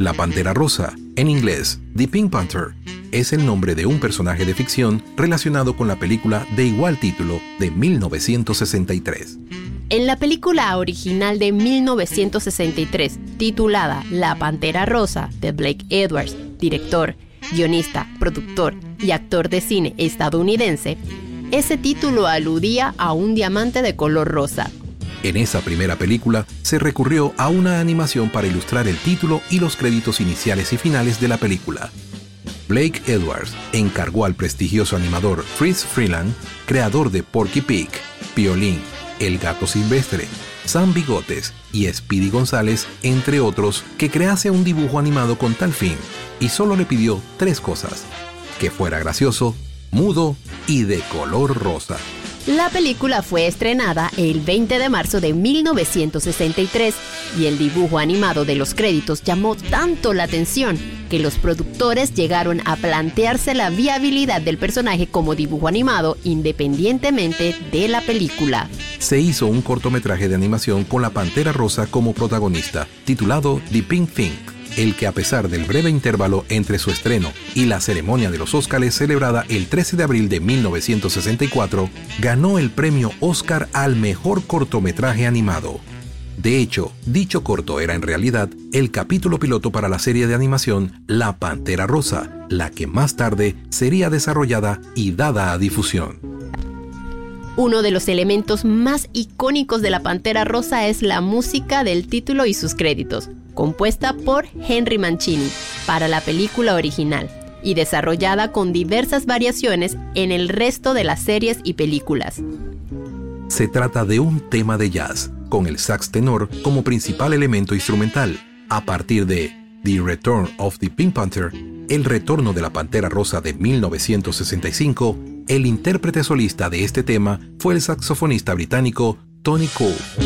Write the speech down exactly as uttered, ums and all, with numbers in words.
La Pantera Rosa, en inglés The Pink Panther, es el nombre de un personaje de ficción relacionado con la película de igual título de mil novecientos sesenta y tres. En la película original de mil novecientos sesenta y tres, titulada La Pantera Rosa, de Blake Edwards, director, guionista, productor y actor de cine estadounidense, ese título aludía a un diamante de color rosa. En esa primera película se recurrió a una animación para ilustrar el título y los créditos iniciales y finales de la película. Blake Edwards encargó al prestigioso animador Friz Freleng, creador de Porky Pig, Piolín, El Gato Silvestre, Sam Bigotes y Speedy González, entre otros, que crease un dibujo animado con tal fin, y solo le pidió tres cosas: que fuera gracioso, mudo y de color rosa. La película fue estrenada el veinte de marzo de mil novecientos sesenta y tres y el dibujo animado de los créditos llamó tanto la atención que los productores llegaron a plantearse la viabilidad del personaje como dibujo animado independientemente de la película. Se hizo un cortometraje de animación con la Pantera Rosa como protagonista, titulado The Pink Thing, el que, a pesar del breve intervalo entre su estreno y la ceremonia de los Óscares celebrada el trece de abril de mil novecientos sesenta y cuatro, ganó el premio Óscar al mejor cortometraje animado. De hecho, dicho corto era en realidad el capítulo piloto para la serie de animación La Pantera Rosa, la que más tarde sería desarrollada y dada a difusión. Uno de los elementos más icónicos de La Pantera Rosa es la música del título y sus créditos, compuesta por Henry Mancini para la película original y desarrollada con diversas variaciones en el resto de las series y películas. Se trata de un tema de jazz, con el sax tenor como principal elemento instrumental. A partir de The Return of the Pink Panther, El Retorno de la Pantera Rosa de mil novecientos sesenta y cinco, el intérprete solista de este tema fue el saxofonista británico Tony Cole.